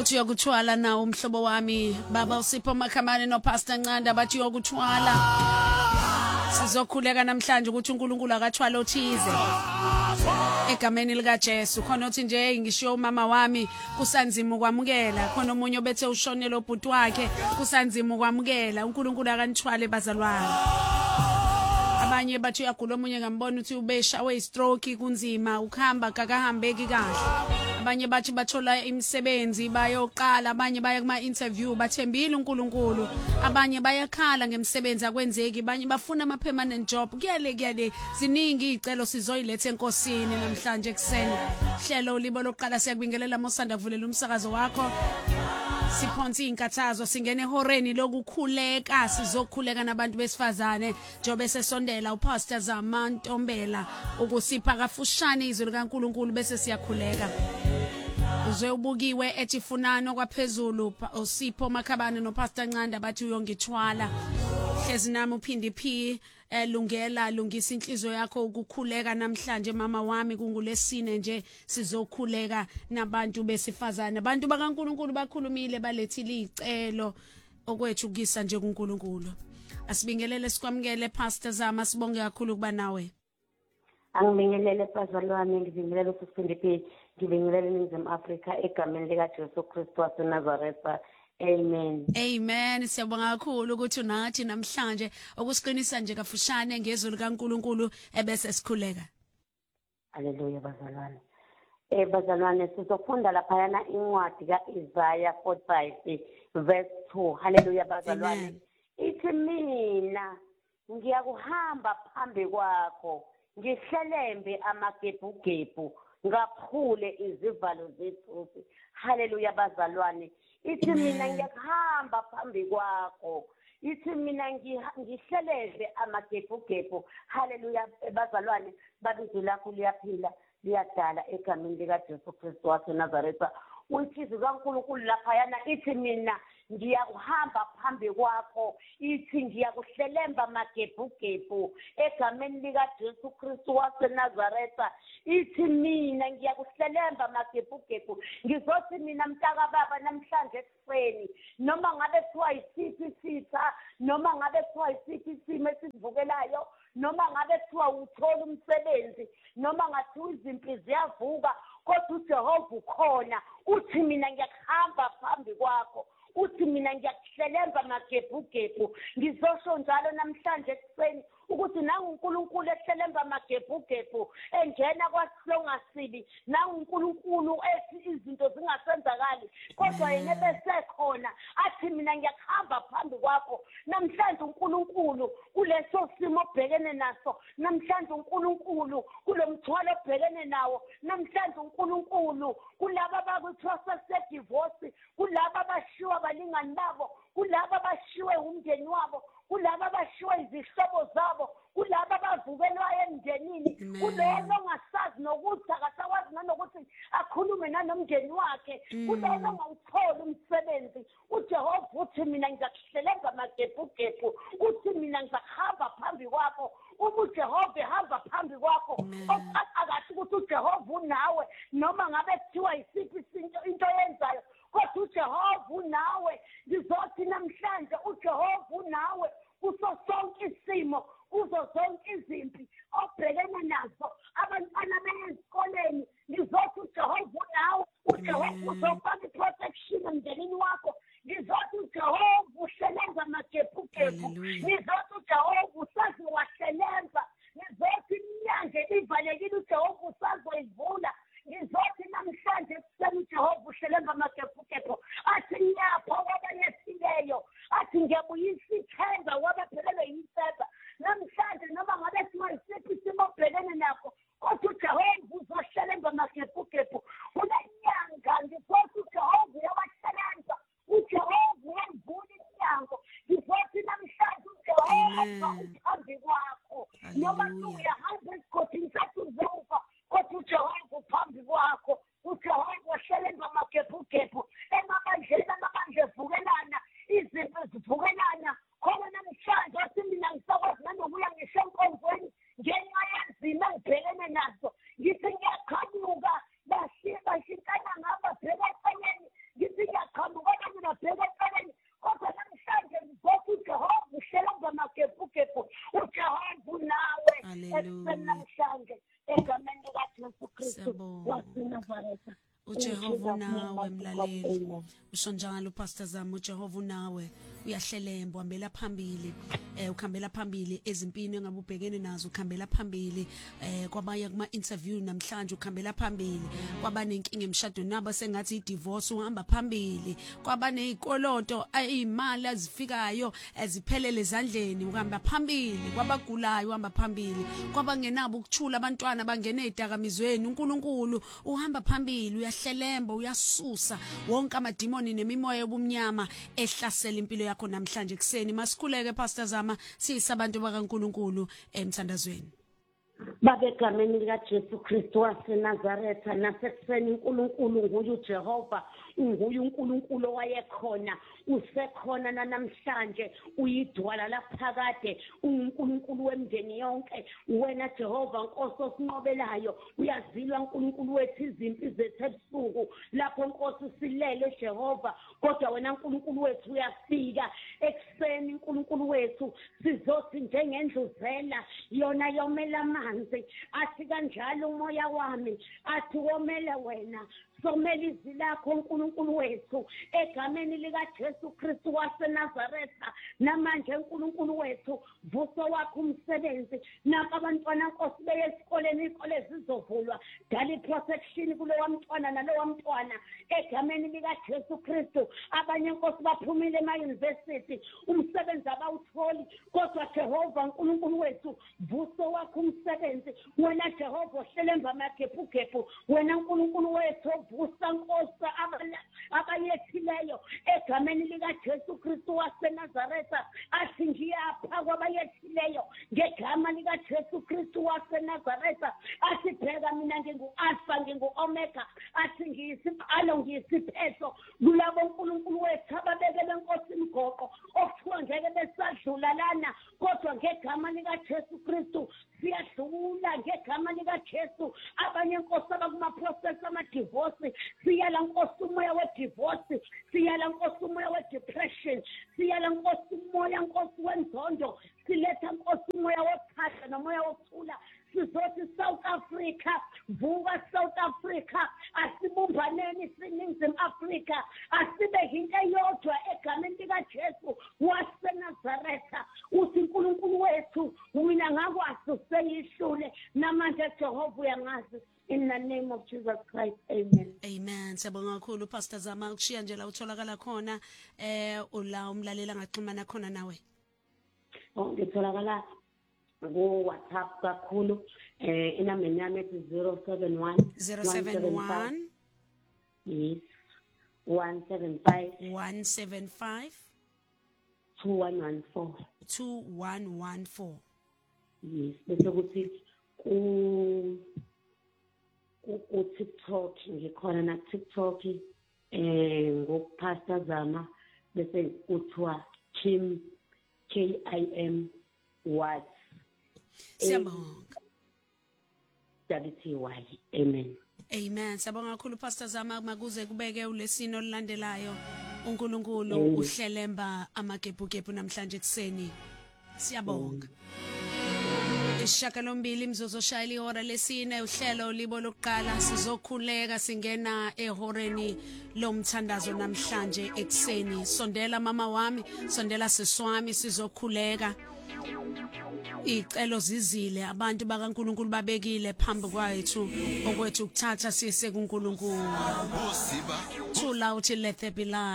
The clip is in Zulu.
uthi yokuthwala nawo umhlobo wami baba uSipho Makhamane noPastor Ncanda bathi yokuthwala sizokhuleka namhlanje ukuthi uNkulunkulu akathwala othize egameni lika Jesu khona uthi nje ngisho umama wami kusanzima ukwamukela khona umunye obethe ushonela obhuti wakhe kusanzima ukwamukela uNkulunkulu akanithwale bazalwane abanye bathi uyagula omunye ngambona uthi ubeshawe istroke kunzima ukuhamba kakahambeki kahle abanye bathi bathola imisebenzi bayoqala abanye baya kuma interview bathembile uNkulunkulu abanye bayakhala ngemisebenzi akwenzeki abanye bafuna ama permanent job kuyale ziningi izicelo sizoyilethe enkosini namhlanje ekseni hlelo libo loqala siyakubingelela mosanda kuvulela umsakazo wakho siphonsi inkathazo singene ehoreni lokukhuleka sizokhuleka nabantu besifazane njobe sesondela uPastor Zamantombela ukusipha kafushane izwi likaNkulunkulu bese siyakhuleka uzwe ubukiwe etifunano kwaphezulu uSipho Makhabane noPastor Ncanda bathi uyongithwala hlezi nami uphindi phi lungisa inhliziyo yakho ukukhuleka namhlanje mama wami kungulesine nje sizokhuleka nabantu besifazane abantu bakaNkulunkulu bakhulumile balethile izicelo okwethukisa nje kuNkulunkulu asibingelele sikwamukele Pastor Zama sibonge kakhulu kuba nawe angibingelele bazalwane ngibingelele uSipho ngibingelele eNingizimu Afrika egameni lika Jesu Kristu waseNazaretha. Amen. Amen. Siyabonga kakhulu ukuthi unathi namhlanje okusiqinisa nje kafushane ngezwi likaNkulunkulu ebese sikhuleka. Haleluya bazalwane. Bazalwane sizofunda lapha yana incwadi kaIsaiah 45 verse 2. Haleluya bazalwane. Ithi mina ngiyakuhamba phambi kwakho ngihlelembe amagebhugebhu ngaphule izivalo zethusi. Haleluya bazalwane. Ithi mina ngiyakuhamba phambi kwakho ithi mina ngihleleze amagebhugebhu. Haleluya bazalwane babizo lakho liyaphila liyadala egameni lika Jesu Kristu waseNazaretha. Uthi uNkulunkulu lapha yana ithi mina ngiyakuhamba phambi kwakho ithi ngiyakuhlelemba amagebhugebhu egameni lika Jesu Kristu waseNazaretha. Ithi mina ngiyakuhlelemba amagebhugebhu ngizothi mina mntaka baba namhlanje ekseni noma ngabe kuthiwa isiphi isitha noma ngabe kuthiwa isiphi isimo esivukelayo noma ngabe kuthiwa uthola umsebenzi noma ngathiwa izimpi ziyavuka kodwa uJehova ukhona uthi mina ngiyakuhamba phambi kwakho uthi mina ngiyakuhlelemba amagebhugebhu ngizosho njalo namhlanje ekseni ukuthi nangu uNkulunkulu ehlelemba amagebhugebhu engena kwasilongasibi nangu uNkulunkulu ethi izinto zingasenzakali kodwa yena besekhona athi mina ngiyakuhamba phambi kwakho namhlanje uNkulunkulu kuleso simo obhekene naso namhlanje uNkulunkulu kulomthwalo obhekene nawo namhlanje uNkulunkulu kulabo abakuthiwa sesedivorce kulabo abashiwa balingani babo kulabo abashiwe umndeni wabo kulabo abashiwe izihlobo zabo kulabo abavukelwa emndenini kulelo ongasazi nokuthi akasakwazi nanokuthi akhulume nanomndeni wakhe kulelo ongawutholi umsebenzi uJehova uthi mina ngizakuhlelemba amagebhugebhu uthi mina ngizakuhamba phambi kwakho uJehova ehamba phambi kwakho akathi ukuthi uJehova unawe noma ngabe kuthiwa isiphi into yenzayo kodwa uJehova unawe ngizothi namhlanje uJehova unawe kuso sonke isimo kuzo zonke izimpi obhekene nazo abantwana bezikoleni ngizothi uJehova unawe uJehova uzofaka protection emndenini wakho ngizothi uJehova uhlelenza amagebhugebhu ngizothi uJehova usazi wahlelenza ngizothi inyanga ivalekile uJehova usazoyivula ngizothi namhlanje kuseni uJehova uhlelenza amagebhugebhu athi nyapho wabayesileyo athi ngiyabuyisa ithemba wabaphelelwe yiseba namhlanje noma ngabe kuthiwa isiphi isimo obhekene nakho kodwa uJehova uzohlelemba amagebhugebhu kule nyanga ngizothi uJehova uyawahlelenza uJehova uyayivula iminyango ngizothi namhlanje uJehova uphambi kwakho noma uyahamba esigodini sathi uzofa kodwa uJehova uphambi kwakho uJehova uhlelemba amagebhugebhu amabandla evukelana izinto zivukelana khona namhlanje athi mina ngisakwazi nanokuya ngisho enkonzweni ngenxa yezimo engibhekene nazo ngithi ngiyakhanyuka bashintana ngababheka eceleni ngithi waseNazaretha. uJehova nawe mlaleli usho njalo Pastor Zama uJehova nawe uyahlelemba uhambela phambili ukhambela phambili ezimpini engabe ubhekene nazo ukhambela phambili kwabaya kuma interview namhlanje ukhambela phambili kwabanenkinga emshadweni nabo sengathi idivorce uhamba phambili kwabanezikoloto izimali azifikayo eziphelele ezandleni uhamba phambili kwabagulayo uhamba phambili kwabangenabo ukuthula abantwana bangene ezidakamizweni uNkulunkulu uhamba phambili uyahlelemba uyasusa wonke amadimoni nemimoya yobumnyama ehlasela impilo yakho namhlanje ekseni masikhuleke Pastor Zama siyisabantu bakaNkulunkulu emthandazweni babegameni likaJesu Kristu waseNazaretha nasekuseni uNkulunkulu nguye uJehova unguye uNkulunkulu owayekhona usekhona namhlanje uyidwala laphakade uNkulunkulu wemndeni yonke wena Jehova Nkosi osinqobelayo uyazilwa uNkulunkulu wethu izimpi zethu ebusuku lapho Nkosi silele Jehova kodwa wena uNkulunkulu wethu uyafika ekseni uNkulunkulu wethu sizothi njengendluzela yona yomela amanzi athi kanjalo umoya wami athi womele wena somela izwi lakho uNkulunkulu wethu egameni likaJesu Kristu waseNazaretha namanje uNkulunkulu wethu vuso wakho umsebenzi napa abantwana Nkosi beye esikoleni izikole zizovulwa dali protection kulowa mntwana nalowa mntwana egameni likaJesu Kristu abanye Nkosi baphumile ema-university umsebenzi abawutholi kodwa Jehova uNkulunkulu wethu vuso wakho umsebenzi wena Jehova ohlelemba amagebhugebhu wena uNkulunkulu wethu vusa Nkosi abayethileyo egameni likaJesu Kristu waseNazaretha athi ngiyapha kwabayethileyo ngegama likaJesu Kristu waseNazaretha athi bheka mina ngingu-Alpha ngingu-Omega athi ngiyisiqalo ngiyisiphetho kulabo uNkulunkulu wethu ababekele Nkosi imgoqo okuthiwa ngeke besadlula lana kodwa ngegama likaJesu Kristu siyadlula ngegama likaJesu abanye Nkosi abakuma-process ama-divorce siyala Nkosi umoya we-divorce siyala Nkosi umoya we-depression siyala Nkosi umoya Nkosi wenzondo siletha Nkosi umoya wophahla nomoya wokuthula sizothi South Africa vuka South Africa asibumbaneni siningizimu Africa asibe into eyodwa egameni likaJesu waseNazaretha uthi uNkulunkulu wethu mina ngakwazi useyishule namanje Jehova uyangazi in the name of Jesus Christ amen amen siyabonga kakhulu Pastor Zama ukushiya nje la utholakala khona ula umlalela ngaxhumana khona nawe ngitholakala WhatsApp kakhulu inambeni yami ethi 071 yes 175 2114 yes bese kuthi ku TikTok ngikhona na TikTok ngoPastor Zama bese kuthiwa Kim What siyabonga WTY amen amen siyabonga kakhulu Pastor Zama makuze kubeke ulesino olulandelayo uNkulunkulu uhlelemba amagebhugebhu namhlanje ekseni siyabonga Ishakalombili imzuzu shayila ihora lesine uhlelo libo lokuqala sizokhuleka singena ehoreni lomthandazo namhlanje ekseni sondela mama wami sondela siswami sizokhuleka icelo zizile abantu bakaNkulunkulu babekile phambi kwethu okwethu ukuthatha sise kuNkulunkulu thula uthi let there be light